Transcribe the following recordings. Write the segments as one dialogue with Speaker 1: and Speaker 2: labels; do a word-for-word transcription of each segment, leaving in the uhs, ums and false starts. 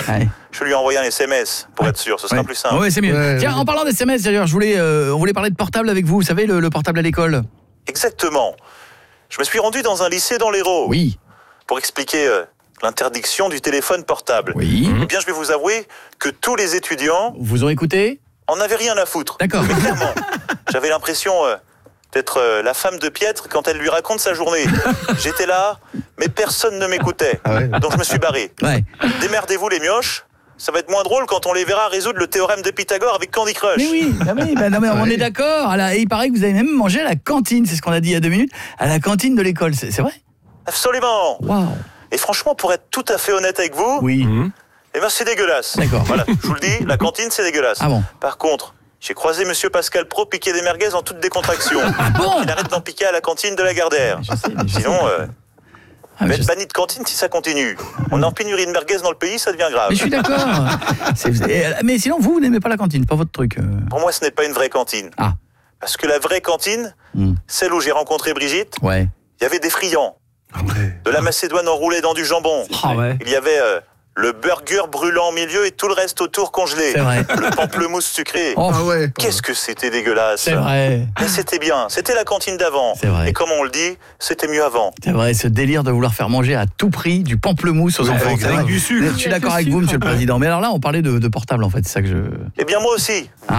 Speaker 1: Ouais.
Speaker 2: Je vais lui envoyer un S M S pour
Speaker 1: ouais.
Speaker 2: être sûr, ce sera
Speaker 1: ouais.
Speaker 2: plus simple.
Speaker 1: Oui, c'est mieux.
Speaker 3: Ouais,
Speaker 1: Tiens,
Speaker 3: ouais.
Speaker 1: en parlant d'S M S, d'ailleurs, je voulais, euh, on voulait parler de portable avec vous. Vous savez, le, le portable à l'école.
Speaker 2: Exactement. Je me suis rendu dans un lycée dans l'Hérault
Speaker 1: Oui.
Speaker 2: pour expliquer euh, l'interdiction du téléphone portable.
Speaker 1: Oui.
Speaker 2: Eh bien, je vais vous avouer que tous les étudiants
Speaker 1: Vous ont écouté ?
Speaker 2: en avaient rien à foutre.
Speaker 1: D'accord.
Speaker 2: Mais clairement, j'avais l'impression euh, d'être euh, la femme de Pietre quand elle lui raconte sa journée. J'étais là, mais personne ne m'écoutait.
Speaker 3: Ah ouais.
Speaker 2: Donc je me suis barré.
Speaker 1: Ouais.
Speaker 2: Démerdez-vous les mioches. Ça va être moins drôle quand on les verra résoudre le théorème de Pythagore avec Candy Crush.
Speaker 1: Mais oui, bah oui bah non, mais on
Speaker 3: Ouais.
Speaker 1: est d'accord. À la- Et il paraît que vous avez même mangé à la cantine, c'est ce qu'on a dit il y a deux minutes, à la cantine de l'école, c'est, c'est vrai ?
Speaker 2: Absolument.
Speaker 1: Waouh.
Speaker 2: Et franchement, pour être tout à fait honnête avec vous,
Speaker 1: Oui.
Speaker 3: Mmh.
Speaker 2: eh ben c'est dégueulasse.
Speaker 1: D'accord.
Speaker 2: Voilà, je vous le dis, la cantine c'est dégueulasse.
Speaker 1: Ah bon ?
Speaker 2: Par contre, j'ai croisé Monsieur Pascal Pro piquer des merguez en toute décontraction.
Speaker 1: Ah bon ?
Speaker 2: Il arrête d'en piquer à la cantine de la Gardère.
Speaker 1: Je sais, mais je sais.
Speaker 2: Sinon, euh,
Speaker 1: Ah,
Speaker 2: il va
Speaker 1: mais,
Speaker 2: être
Speaker 1: je...
Speaker 2: banni de cantine si ça continue. On est en pénurie de merguez dans le pays, ça devient grave.
Speaker 1: mais je suis d'accord. C'est- et- Mais sinon, vous, vous n'aimez pas la cantine, c'est pas votre truc. euh.
Speaker 2: Pour moi, ce n'est pas une vraie cantine.
Speaker 1: Ah.
Speaker 2: Parce que la vraie cantine,
Speaker 1: Hmm.
Speaker 2: celle où j'ai rencontré Brigitte,
Speaker 1: Ouais.
Speaker 2: il y avait des friands,
Speaker 3: Ah ouais.
Speaker 2: de la macédoine enroulée dans du jambon.
Speaker 1: Ah ouais.
Speaker 2: Il y avait euh, le burger brûlant au milieu et tout le reste autour congelé.
Speaker 1: C'est vrai.
Speaker 2: Le pamplemousse sucré.
Speaker 1: Oh,
Speaker 3: Ah ouais.
Speaker 2: Qu'est-ce que c'était dégueulasse.
Speaker 1: c'est vrai.
Speaker 2: Mais c'était bien, c'était la cantine d'avant.
Speaker 1: C'est vrai.
Speaker 2: Et comme on le dit, c'était mieux avant.
Speaker 1: C'est vrai, ce délire de vouloir faire manger à tout prix du pamplemousse aux
Speaker 3: Ouais,
Speaker 1: enfants.
Speaker 3: avec-
Speaker 1: c'est vrai.
Speaker 3: avec du sucre.
Speaker 1: Je suis d'accord avec vous, monsieur le président. Mais alors là, on parlait de, de portable, en fait, c'est ça que je...
Speaker 2: Eh bien moi aussi.
Speaker 1: Ah.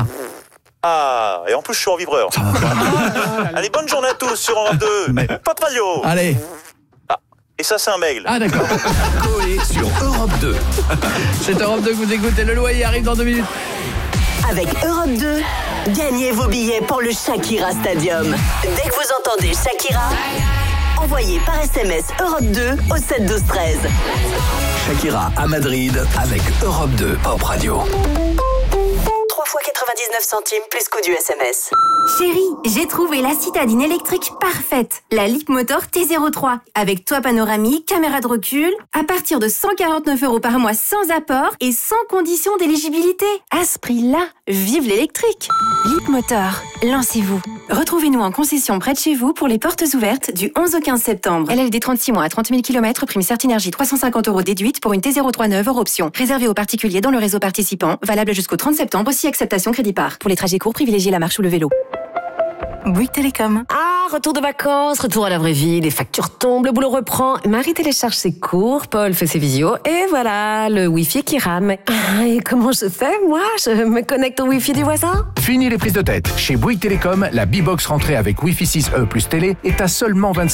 Speaker 2: Ah, et en plus je suis en vibreur.
Speaker 1: Ça va pas.
Speaker 2: Allez, bonne journée à tous sur Europe deux.
Speaker 1: Mais-
Speaker 2: Pop Radio.
Speaker 1: Allez.
Speaker 2: Et ça c'est un mail.
Speaker 1: Ah d'accord.
Speaker 4: Coé sur Europe deux.
Speaker 1: C'est Europe deux que vous écoutez. Le loyer arrive dans deux minutes.
Speaker 5: Avec Europe deux, gagnez vos billets pour le Shakira Stadium. Dès que vous entendez Shakira, envoyez par S M S Europe deux au sept douze treize.
Speaker 4: Shakira à Madrid avec Europe deux Pop Radio.
Speaker 5: trois fois quatre-vingt-dix-neuf centimes plus coût du S M S.
Speaker 6: Chérie, j'ai trouvé la citadine électrique parfaite. La Leapmotor T zéro trois. Avec toit panoramique, caméra de recul. À partir de cent quarante-neuf euros par mois sans apport et sans condition d'éligibilité. À ce prix-là, vive l'électrique. Leapmotor, lancez-vous. Retrouvez-nous en concession près de chez vous pour les portes ouvertes du onze au quinze septembre. L L D trente-six mois à trente mille kilomètres, prime Certinergie trois cent cinquante euros déduite pour une T zéro trois neuve hors option. Réservé aux particuliers dans le réseau participant. Valable jusqu'au trente septembre, si acceptation crédit par. Pour les trajets courts, privilégiez la marche ou le vélo. Bouygues Télécom.
Speaker 7: Ah, retour de vacances, retour à la vraie vie, les factures tombent, le boulot reprend. Marie télécharge ses cours, Paul fait ses visios, et voilà, le Wi-Fi qui rame. Ah, et comment je fais, moi? Je me connecte au Wi-Fi du voisin?
Speaker 8: Fini les prises de tête. Chez Bouygues Télécom, la B-Box rentrée avec Wi-Fi six E plus télé est à seulement vingt-cinq